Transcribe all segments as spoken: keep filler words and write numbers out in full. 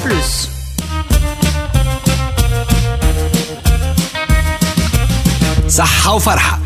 بلس. صحة وفرحة.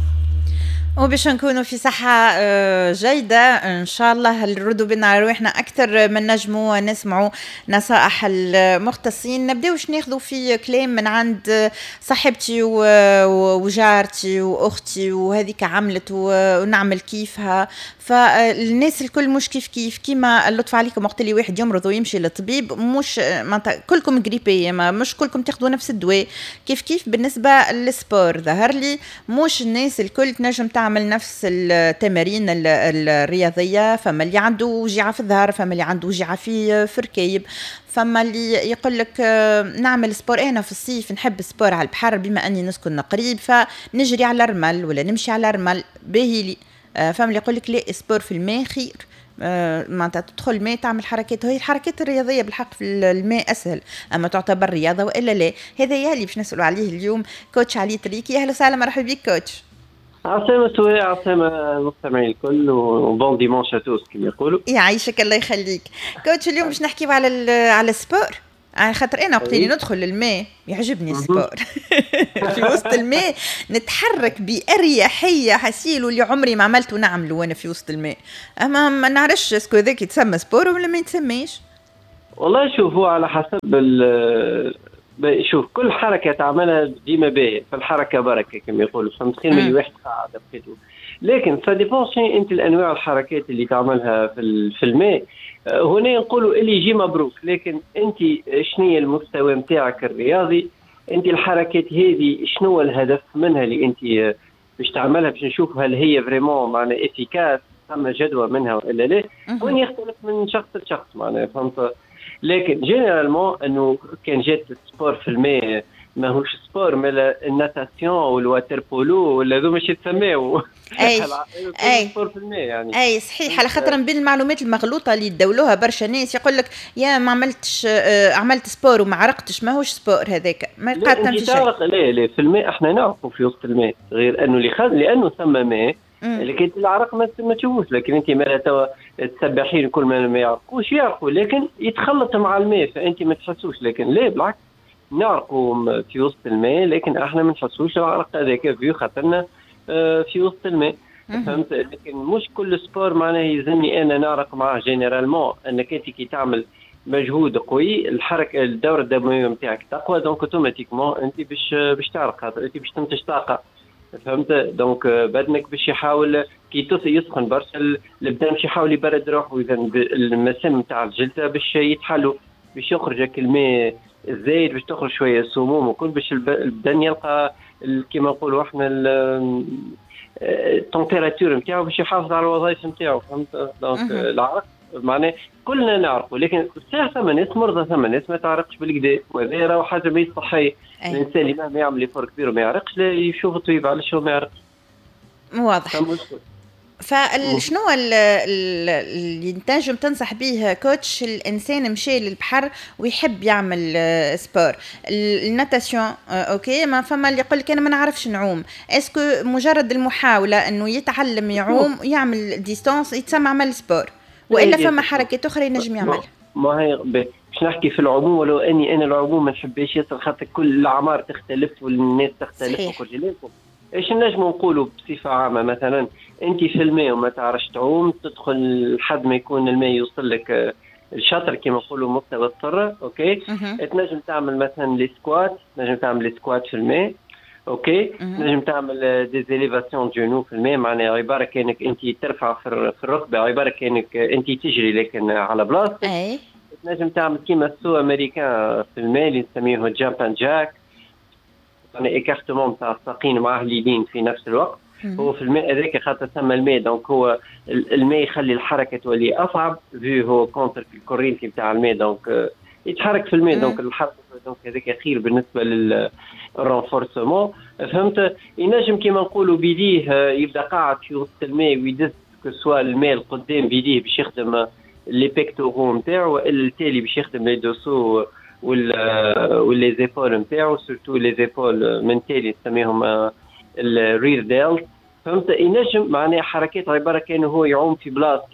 وباش نكونوا في صحة جيدة إن شاء الله نردوا بنا روحنا أكثر من نجموا نسمعوا نصائح المختصين. نبدأ وش ناخذوا في كلام من عند صاحبتي وجارتي وأختي وهذيك عملت ونعمل كيفها، فالناس الكل مش كيف كيف كيما اللطف عليكم وقت اللي واحد يمرض ويمشي للطبيب، مش كلكم غريبية، مش كلكم تاخذوا نفس الدواء كيف كيف. بالنسبة للسبور ظهر لي مش الناس الكل تنجم تعمل نفس التمارين الرياضية، فما اللي عنده وجعة في الظهر، فما اللي عنده وجعة في في الركايب، فما اللي يقول لك نعمل سبور. انا في الصيف نحب سبور على البحر بما اني نسكن قريب، فنجري على الرمل ولا نمشي على الرمل باهي لي. فما اللي يقول لك لا سبور في الماء خير، ما تدخل الماء تعمل حركات، هي الحركات الرياضية بالحق في الماء أسهل أما تعتبر رياضة وإلا لا. هذا يالي باش نسألوا عليه اليوم كوتش علي تريكي. أهلا وسهلا، مرحبا بك كوتش. عسلامة سوي عسلامة المستمعين الكل وبون ديمونش اتوس كما يقولوا. يعيشك الله يخليك كوتش. اليوم باش نحكيو على على السبور، على خاطر انا وقت اللي ندخل للماء يعجبني السبور في وسط الماء نتحرك بأريحية حسيل واللي عمري ما عملته نعمله وانا في وسط الماء. اما ما نعرفش اسكو ذاك يتسمى سبور ولا ما يتسميش. والله شوف هو على حسب ال شوف كل حركة تعملها ديما باهية، فالحركة بركة كما يقولوا، فمتخيل من واحد قاعد بقيته. لكن فديبون شيء انت الانواع الحركات اللي تعملها في في الماء. هنا نقولوا اللي يجي مبروك، لكن انت شنو المستوى نتاعك الرياضي، انت الحركات هذه شنو الهدف منها اللي انت باش تعملها، باش نشوف هل هي فريمون معناها افيكاس، ثم جدوى منها ولا لا. وين يختلف من شخص لشخص معناها، فهمت. لكن جينيرالمون انه كان جات السبور في الماء ماهوش سبور، مالا الناتاسيون والواتر بولو ولا ذو مش يتسماو اي اي سبور في الماء يعني. اي صحيح، على خاطر من بين المعلومات المغلوطه اللي يدولوها برشا ناس يقول لك يا ما عملتش آه عملت سبور وما عرقتش ماهوش سبور، هذاك ما يقاتل في شيء. لا لا في الماء احنا نعرفوا في وسط الماء، غير انه اللي خذ لانه ثم ماء لكن العرق ما تشوفوش، لكن انت ما توا تسبحين كل ما ما يعرقوش يعرقوا، لكن يتخلط مع الماء فانت ما تحسوش. لكن لا بالعكس نعرقوا في وسط الماء، لكن احنا ما نحسوش العرق هذاك في خاطرنا في وسط الماء، فهمت. لكن مش كل سبور معناه يلزمني انا نعرق معاه. جينيرالمون انك انت كي تعمل مجهود قوي الحركه الدوره الدمويه نتاعك تقوى، دونك اوتوماتيكمون انت باش باش تعرق، خاطر انت باش تنتج طاقه، فهمت. دونك بدنك باش يحاول كي يسخن برشا البدن باش يحاول يبرد روحه، اذا المسام نتاع الجلده باش يتحلوا، باش يخرج الماء الزايد، باش تخرج شويه السموم وكل، باش البدن يلقى كما نقولوا احنا التمبيراتور نتاعو باش يحافظ على الوظائف نتاعو، فهمت. دونك العرق معناه كلنا نعرفه، لكن صحيح ثم ناس مرضى، ثم ناس ما تعرقش بالكدا، وهذا راه حاجه ما صحيه. الانسان اللي مهما يعمل فور كبير وما يعرقش لا يشوف طبيب، علاش هو ما يعرقش؟ واضح. فشنو اللي تنجم تنصح به كوتش الانسان مشى للبحر ويحب يعمل سبور؟ الناتاسيون اوكي، ما فما اللي يقول لك انا ما نعرفش نعوم، اسكو مجرد المحاوله انه يتعلم يعوم ويعمل ديستانس يتسمى عمل سبور، والا فما حركات اخرى ينجم يعملها؟ ما هي باش نحكي في العموم، ولو اني انا العموم ما نحبش ياسر، خاطر كل الاعمار تختلف والناس تختلف وكل لكم. ايش نجم نقولوا بصفه عامه؟ مثلا انت في الماء وما تعرفش تعوم، تدخل لحد ما يكون الماء يوصل لك الشاطر كما نقولوا مستوى السره، اوكي. تنجم تعمل مثلا لي سكوات، تنجم تعمل لي سكوات في الماء، اوكي. تنجم تعمل دي زيليفاسيون جونو في الماء، معناها عباره كانك انت ترفع في الركبه، عباره كانك انت تجري لكن على بلاصتك. اي تنجم تعمل كيما السو امريكان في الماء اللي نسميه جامب اند جاك، يعني ايكارتمون تاع الساقين معاه اليدين في نفس الوقت. هو في الماء هذاك خاطر ثم الماء، دونك هو الماء يخلي الحركه تولي اصعب، في هو كونتر الكورينتي نتاع الماء، دونك يتحرك في الماء، دونك الحركه دونك هذاك خير بالنسبه للرونفورسمون، فهمت. ينجم كيما نقولوا بيديه يبدا قاعد في وسط الماء ويدز كسوا الماء القدام بيديه باش يخدم لي بيكتورو نتاعو، والا التالي باش يخدم لي دوسو ولا ولا زيبول نتاعو، سورتو لي زيبول من تالي نسميهم الرير ديل، فهمت. ينجم معناها حركات عباره كانه هو يعوم في بلاصتو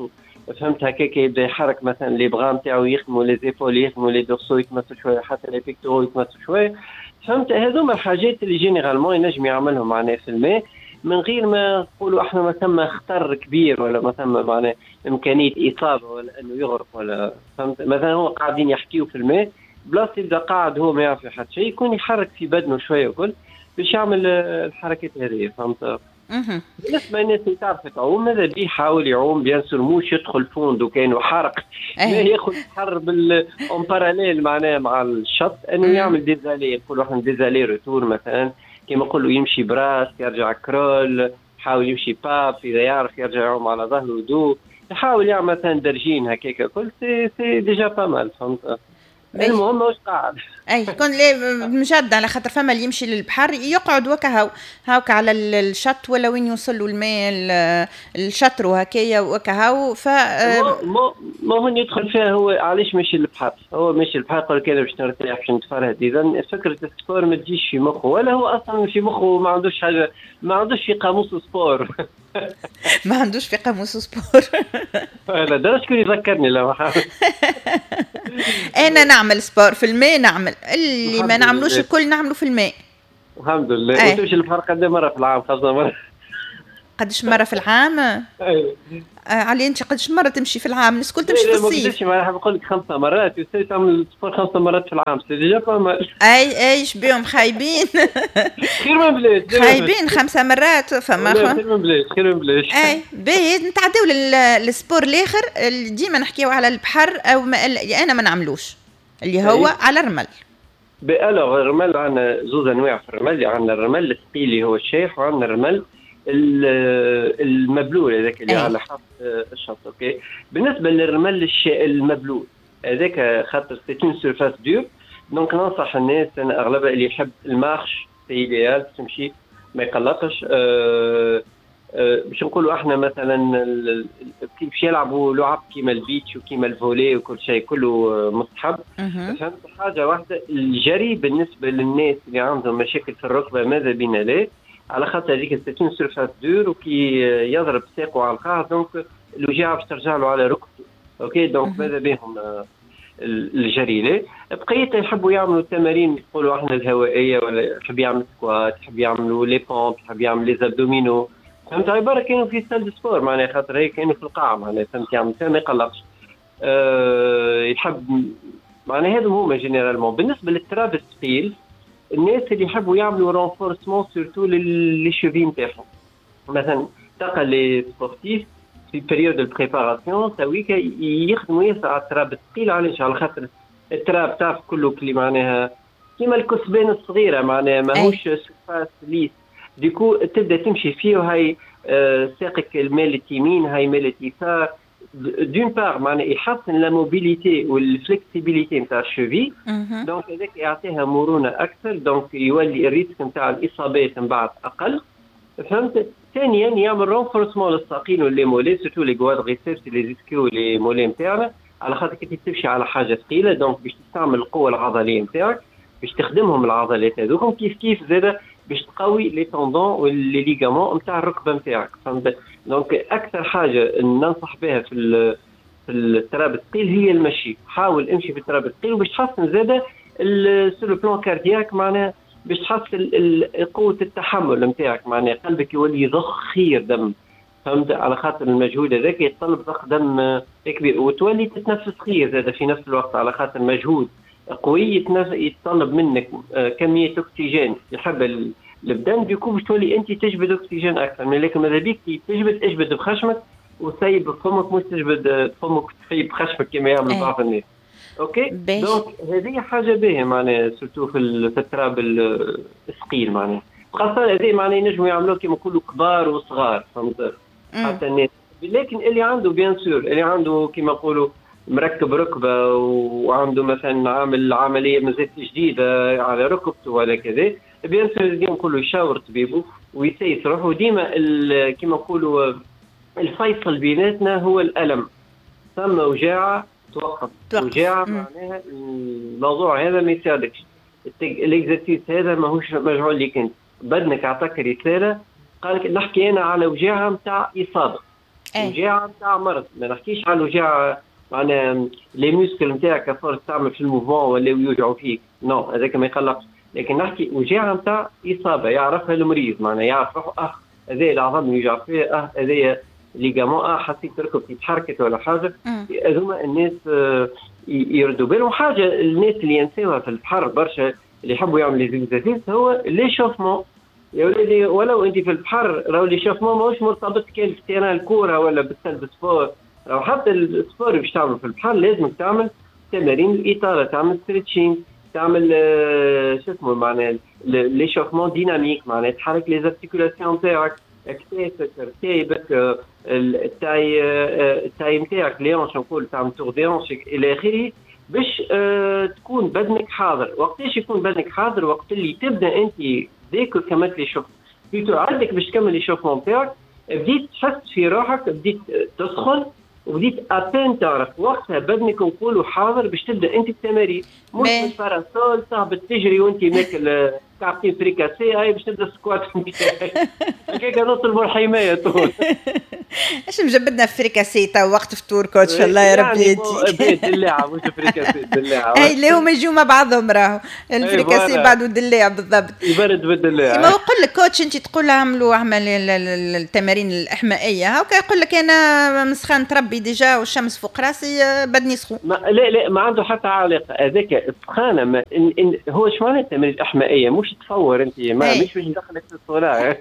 فهمت هكاك يبدا يحرك مثلا لي بغا نتاعو يخدموا لي زيبول يخدموا لي دورسو يتمسوا شويه حتى لي بيكتورو يتمسوا شويه. فهمت هذوما الحاجات اللي جينيرالمون ينجم يعملهم معناها في الماء من غير ما نقولوا احنا ما ثم خطر كبير ولا ما ثم معناها امكانيه اصابه ولا انه يغرق ولا فهمت. مثلا هو قاعدين يحكيوا في الماء بلاصه يبدا قاعد هو ما يعرف حتى شيء يكون يحرك في بدنه شويه وكل باش يعمل الحركات هذه فهمت. بالنسبه للناس اللي تعرف تعوم ماذا بيه يحاول يعوم بيان سور موش يدخل فوندو كانوا حرق ما ياخذ حر بال اون باراليل معناها مع الشط انه يعمل ديزالي يقولوا احنا ديزالي روتور مثلا كما نقولوا يمشي براس يرجع كرول يحاول يمشي باب اذا يعرف يرجع يعوم على ظهره دو يحاول يعمل مثلا درجين هكاك كل سي سي ديجا با مال فهمت. المهم واش قاعد اي يكون لي مجد على خاطر فما اللي يمشي للبحر يقعد وكهو هاوك على الشط ولا وين يوصلوا الماء الشطر وهكايا وكهو ف ما ما هو يدخل فيها هو علاش ماشي للبحر هو ماشي للبحر قال كذا باش نرتاح باش نتفرهد. اذا فكره السبور ما تجيش في مخه ولا هو اصلا في مخه ما عندوش حاجه ما عندوش في قاموس سبور ما عندوش في قاموس سبور لا ده شكون يذكرني لو انا نعمل سبور في الماء نعمل اللي ما نعملوش الكل نعمله في الماء الحمد لله. وتمشي للبحر قد مره في العام خاصه مره قدش مره في العام؟ ايوه آه علي انت قدش مره تمشي في العام؟ الناس الكل تمشي في الصيف. ما راح نقول لك خمسه مرات يصير تعمل سبور خمسه مرات في العام سي ديجا با مال. اي اي شبيهم خايبين خير من بلاش خايبين خمسه مرات فما خير من بلاش خير من بلاش. اي باهي نتعداو للسبور الاخر ديما نحكيو على البحر او ما انا ما نعملوش اللي هو أي. على الرمل. بالو الرمل عندنا زوز انواع في الرمل عندنا الرمل الثقيل اللي هو الشيخ وعندنا الرمل المبلول هذاك اللي على حافة الشط. اوكي بالنسبه للرمل المبلول هذاك خاطر سي اون سيرفاس دور دونك ننصح الناس انا اغلبها اللي يحب المارش سي ايديال تمشي ما يقلقش. أه أه باش نقولوا احنا مثلا كيف يلعبوا لعب كيما البيتش وكيما الفولي وكل شيء كله مستحب. فهمت حاجه واحده الجري بالنسبه للناس اللي عندهم مشاكل في الركبه ماذا بينا ليه على خاطر هذيك ستين سيرفاس دور وكي يضرب ساقه على القاع دونك الوجيعه باش ترجع له على ركبته. اوكي دونك ماذا بهم الجري ليه. بقيه يحبوا يعملوا التمارين يقولوا احنا الهوائيه ولا يحب يعمل سكوات يحب يعملوا لي بومب يحب يعمل لي زابدومينو فهمت عباره كانوا في سال سبور معناها خاطر هيك كانوا في القاعه معناها فهمت يعمل ما يقلقش. أه يحب معناها هذا هما جينيرالمون. بالنسبه للتراب الثقيل الناس اللي يحبوا يعملوا رونفورسمون سورتو لي شوفي نتاعهم مثلا تلقى لي سبورتيف في بريود البريباراسيون تويك يخدموا ياسر على التراب الثقيل علاش على خاطر التراب تعرف كله كلي معناها كيما الكسبان الصغيره معناها ماهوش سورفاس ليس ديكو تبدا تمشي فيه وهي آه ساقك المال اليمين هاي مال اليسار دون بار معناها يحسن لا موبيليتي والفلكسيبيليتي نتاع الشوفي دونك هذاك يعطيها مرونه اكثر دونك يولي الريسك نتاع الاصابات من بعد اقل. فهمت. ثانيا يعمل رونفورسمون للساقين واللي مولي سورتو لي كوادريسيبس لي زيسكيو لي مولي نتاعنا على خاطر كي تمشي على حاجه ثقيله دونك باش تستعمل القوه العضليه نتاعك باش تخدمهم العضلات هذوكم كيف كيف زاده باش تقوي لي توندون واللي ليغامون نتاع الركبه نتاعك. فهمت. دونك اكثر حاجه ننصح بها في في التراب الثقيل هي المشي. حاول امشي في التراب الثقيل وباش تحسن زاده سو لو بلان كاردياك معناها باش تحسن قوه التحمل نتاعك معناها قلبك يولي يضخ خير دم. فهمت على خاطر المجهود هذاك يتطلب ضخ دم كبير وتولي تتنفس خير زاده في نفس الوقت على خاطر مجهود قوي يتطلب منك كميه اكسجين يحب البدن ديكو باش تولي انت تجبد اكسجين اكثر من لكن ماذا بيك تجبد اجبد بخشمك وسيب فمك مش تجبد فمك تسيب بخشمك كما يعملوا بعض الناس. اوكي دونك هذه حاجه باهيه معناها سورتو في التراب الثقيل معناها خاصه هذه معناها ينجموا يعملوه كما نقولوا كبار وصغار. فهمت. حتى الناس لكن اللي عنده بيان سور اللي عنده كما نقولوا مركب ركبه وعنده مثلا عامل عمليه مازالت جديده على ركبته ولا كذا بيان سور ديما نقولوا يشاور طبيبه ويسيس روحه. وديما كما نقولوا الفيصل بيناتنا هو الالم. ثم وجاعه توقف وجاعه معناها الموضوع هذا ما يساعدكش الاكزرسيس هذا ماهوش مجعول لك انت بدنك اعطاك رساله قال لك نحكي انا على وجاعه نتاع اصابه. وجاعه نتاع مرض، ما نحكيش على وجاعه معناها لي موسكل نتاعك فور تعمل في الموفمون ولا يوجعوا فيك، نو هذاك ما يقلقش، لكن نحكي وجاعه نتاع اصابه يعرفها المريض، معناها يعرف روحه اه هذا العظم يوجع فيه، اه هذايا ليغامون، اه حسيت ركبتي تحركت ولا حاجه. هذوما الناس آه يردوا بالهم. حاجه الناس اللي ينسوها في البحر برشا اللي يحبوا يعملوا لي زيكزارسيس هو لي شوفمون. يا ولادي ولو انت في البحر راهو لي شوفمون ماهوش مرتبط كان في تيران الكوره ولا بالسلب سبور، راهو حتى السبور اللي باش تعمل في البحر لازم تعمل تمارين الاطاله، تعمل ستريتشينغ، تعمل آه شو اسمه معناها لي شوفمون ديناميك، معناها تحرك لي زارتيكولاسيون تاعك، كتافك، ركايبك، التاي التاي نتاعك ليونش نقول تعمل تور ديونشك الى اخره، باش آه تكون بدنك حاضر. وقتاش يكون بدنك حاضر؟ وقت اللي تبدا انت ذاكر كملت لي شوف بيتو عندك باش تكمل لي شوفمون تاعك، بديت تحس في روحك، بديت تسخن وبديت ابين تعرف وقتها بدنك نقولوا حاضر باش تبدا انت التمارين، مش بالباراسول تهبط تجري وانت ماكل كعبتين فريكاسي هاي باش تبدا سكوات هكاك نطلبوا الحمايه طول. ايش مجبدنا فريكاسي تا وقت فطور كوتش الله يا ربي يديك دلاعه مش فريكاسي دلاعه اي اللي هما يجوا مع بعضهم راهو الفريكاسي بعد الدلاع بالضبط يبرد بالدلاع. ما يقول لك كوتش انت تقول اعملوا اعمل التمارين الاحمائيه هكا يقول لك انا مسخن تربي ديجا والشمس فوق راسي بدني سخون. لا لا ما عنده حتى علاقه هذاك السخانه ما إن إن هو ايش معنى التمارين الاحمائيه؟ مش تصور انت ما مش باش ندخلك في الصلاه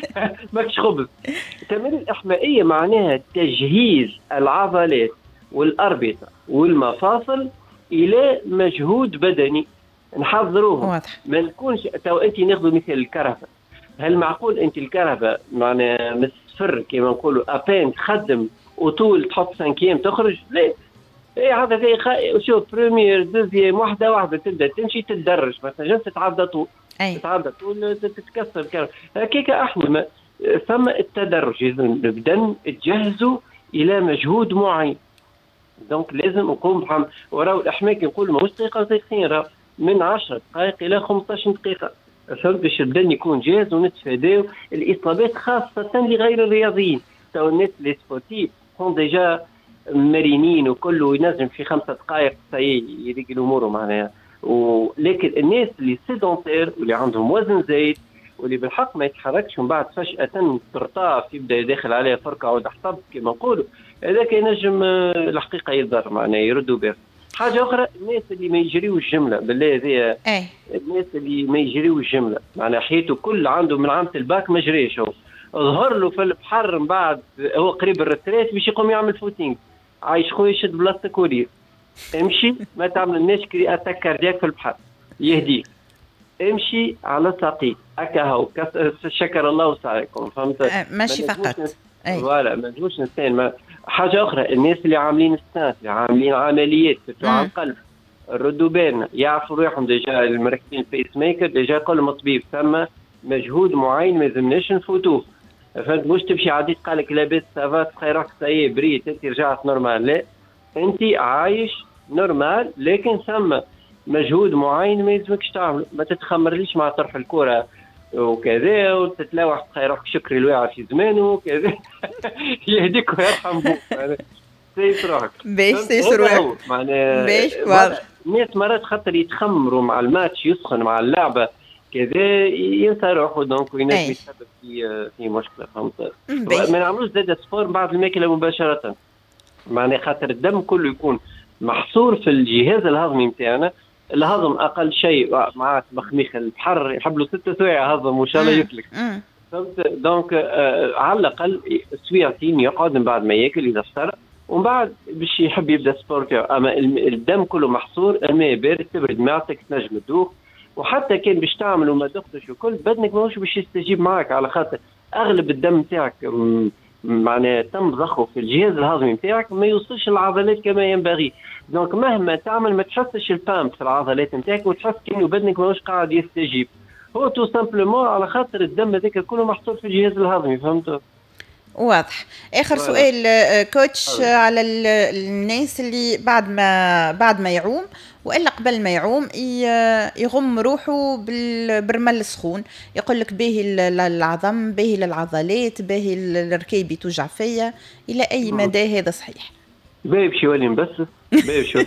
ماكش خبز. التمارين الاحمائيه معناها تجهيز العضلات والاربطه والمفاصل الى مجهود بدني نحضروهم. واضح. ما نكونش تو انت ناخذ مثال الكرهبه، هل معقول انت الكرهبه معناها من الصفر كما نقولوا ابين تخدم وطول تحط سانكيام تخرج؟ لا، اي هذا زي خ... شوف بريمير دوزيام واحده واحده تبدا تمشي تتدرج، ما تنجمش تتعدى طول تتعدى طول تتكسر الكرهبه هكاك. احنا ثم التدرج لازم نبدا تجهزوا الى مجهود معين، دونك لازم نقوم بحم وراو الاحماك نقول ماهوش دقيقه دقيقتين، راه من عشر دقائق الى خمسطاش دقيقه فهمت باش البدن يكون جاهز ونتفاداو الاصابات خاصه لغير الرياضيين. تو الناس اللي سبورتيف هم ديجا مرنين وكله ينجم في خمسة دقائق يريق الامور معناها، ولكن الناس اللي سيدونتير واللي عندهم وزن زايد واللي بالحق ما يتحركش ومن بعد فجأة ترطاف يبدا يدخل عليه فرقه او تحطب كما نقولوا، هذاك ينجم الحقيقه يضر معناها يردوا به. حاجه اخرى الناس اللي ما يجريوش الجمله بالله هذه، الناس اللي ما يجريوش الجمله معناها حياته كل عنده من عامه الباك ما جريش، هو ظهر له في البحر من بعد هو قريب الرتريت باش يقوم يعمل فوتينغ، عايش خويا يشد بلاصتك ورير امشي ما تعملناش كري اتاك كاردياك في البحر يهديك، امشي على ساقيك هكا هو شكر الله سعيكم فهمت. أه ماشي فقط اي فوالا ما نجوش نستان. حاجه اخرى الناس اللي عاملين ستانت اللي عاملين عمليات في على القلب ردوا بالنا يعرفوا روحهم ديجا المركزين فيس ميكر ديجا يقول لهم الطبيب ثم مجهود معين ما لازمناش نفوتوه فهمت. مش تمشي عادي قالك لاباس سافا خيرك ساي بريت انت رجعت نورمال، لا انت عايش نورمال لكن ثم مجهود معين ما يلزمكش تعمل. ما تتخمرليش مع طرح الكره وكذا وتتلاوح خيرك شكري الواعي في زمانه وكذا يهديك ويرحم بوك سيس روحك باش سيس روحك معناها باش واضح. الناس مرات خاطر يتخمروا مع الماتش يسخن مع اللعبه كذا ينسى روحه دونك وينجم يتسبب في في مشكله فهمت. ما نعملوش زاد سبور بعد الماكله مباشره معناها خاطر الدم كله يكون محصور في الجهاز الهضمي نتاعنا. الهضم اقل شيء مع مخميخ البحر يحب له ست سوايع هضم وان شاء الله يفلك فهمت. دونك آه على الاقل سويعتين يقعد من بعد ما ياكل اذا افطر ومن بعد باش يحب يبدا سبور. اما الدم كله محصور، الماء بارد تبرد معدتك تنجم تدوخ، وحتى كان باش تعمل وما دختش وكل بدنك ماهوش باش يستجيب معك على خاطر اغلب الدم نتاعك معناها تم ضخه في الجهاز الهضمي نتاعك ما يوصلش العضلات كما ينبغي. دونك مهما تعمل ما تحسش البامب في العضلات نتاعك وتحس كأنه بدنك ماهوش قاعد يستجيب. هو تو سامبلومون على خاطر الدم هذاك كله محصور في الجهاز الهضمي فهمت. واضح. اخر سؤال كوتش على الناس اللي بعد ما بعد ما يعوم والا قبل ما يعوم يغم روحه بالبرمل السخون، يقول لك باهي للعظم، باهي للعضلات، باهي للركيبي توجع فيا، الى اي مدى هذا صحيح؟ باهي باش يولي مبسس، باهي باش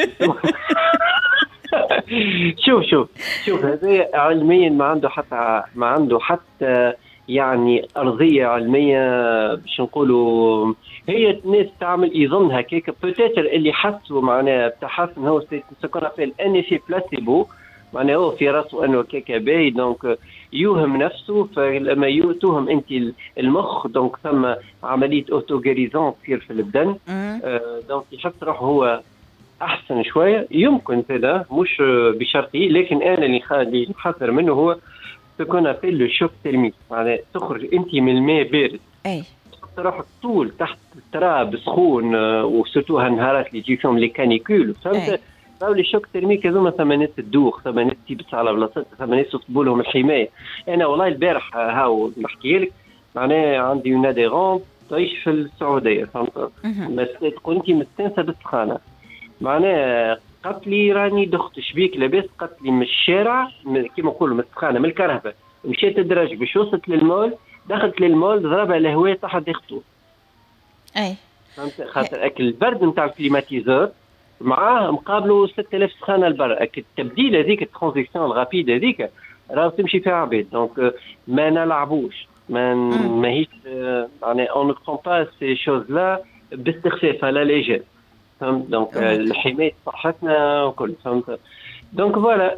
شوف شوف شوف هذا علميا ما عنده حتى ما عنده حتى يعني أرضية علمية باش نقولوا. هي الناس تعمل يظن هكاك بوتيتر اللي حسوا معناها بتحسن هو سكون ابل ان ايفي بلاسيبو، معناها هو في راسه انه كيكا باهي دونك يوهم نفسه، فلما يوهم انت المخ دونك ثم عمليه اوتو غيريزون تصير في البدن آه دونك يحس روحه هو احسن شويه. يمكن هذا مش بشرطي، لكن انا اللي خالي نحذر منه هو تكون ابل لو شوك تيرميك، معناها تخرج انت من الماء بارد اي تحط روحك طول تحت التراب سخون وسورتو هالنهارات اللي يجي فيهم لي كانيكول فهمت. راهو لي شوك تيرميك هذوما ثمانية الدوخ، ثمانية تيبس على بلاصتها، ثمانية يطلبوا لهم الحمايه. انا والله البارح هاو نحكي لك معناها عندي اون اديرون تعيش في السعوديه فهمت، بس تقول انت مستانسه بالسخانه معناها قالت لي راني دخت شبيك لاباس، قالت لي من الشارع كيما نقولوا من السخانه من الكرهبه مشيت الدرج باش وصلت للمول، دخلت للمول ضربها الهواء تحت يخطو. اي فهمت خاطر اكل البرد نتاع الكليماتيزور معاه مقابله ستة آلاف سخانه البر، التبديل هذيك الترانزيسيون الرابيد هذيك راه تمشي فيها عباد. دونك ما نلعبوش ما ماهيش يعني اون نو برون با سي شوز لا باستخفاف لا ليجير فهمت. دونك الحمايه صحتنا وكل فهمت. دونك فوالا